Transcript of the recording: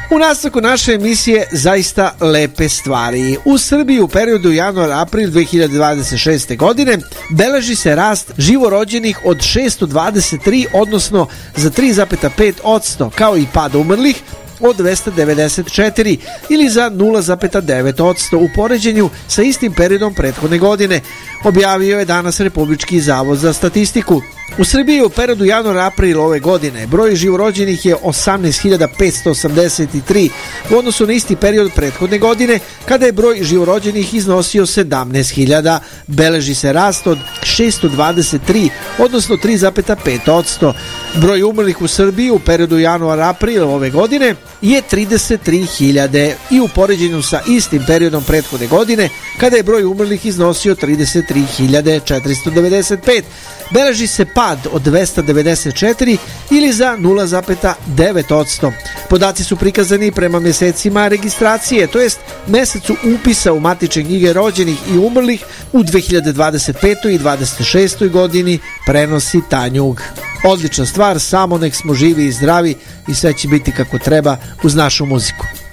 U nastavku naše emisije zaista lepe stvari. U Srbiji u periodu januar-april 2026. godine beleži se rast živorođenih od 623, odnosno za 3,5%, kao i pad umrlih od 294 ili za 0,9% u poređenju sa istim periodom prethodne godine, objavio je danas Republički zavod za statistiku. U Srbiji u periodu januar-april ove godine broj živorođenih je 18.583 u odnosu na isti period prethodne godine, kada je broj živorođenih iznosio 17.000. Beleži se rast od 623, odnosno 3,5%. Broj umrlih u Srbiji u periodu januar-april ove godine je 33.000 i u poređenju sa istim periodom prethodne godine, kada je broj umrlih iznosio 33.495. Beleži se pad od 294 ili za 0,9%. Podaci su prikazani prema mesecima registracije, to jest mesecu upisa u matične knjige rođenih i umrlih u 2025. i 2026. godini, prenosi Tanjug. Odlična stvar, samo nek smo živi i zdravi i sve će biti kako treba uz našu muziku.